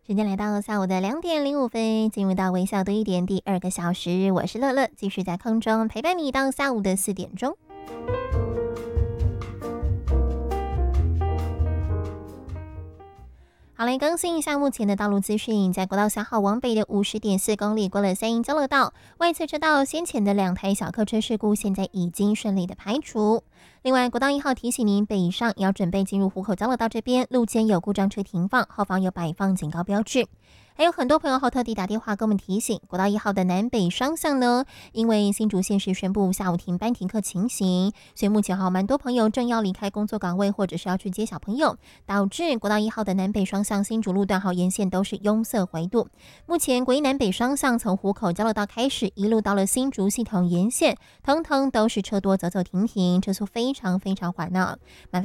时间来到下午的2:05，进入到微笑多一点第2个小时，我是乐乐，继续在空中陪伴你到下午的4点钟。好，来更新一下目前的道路资讯。在国道3号往北的50.4公里过了三营交流道外侧车道，先前的2台小客车事故现在已经顺利的排除。另外，国道1号提醒您，北上也要准备进入湖口交流道这边，路肩有故障车停放，后方有摆放警告标志。还有很多朋友后特地打电话跟我们提醒，国道1号的南北双向呢，因为新竹县市宣布下午停班停课情形，所以目前蛮多朋友正要离开工作岗位，或者是要去接小朋友，导致国道1号的南北双向新竹路段沿线都是拥塞回堵。目前国一南北双向从湖口交流道开始，一路到了新竹系统沿线，通通都是车多走走停停，车速非常非常缓慢。麻烦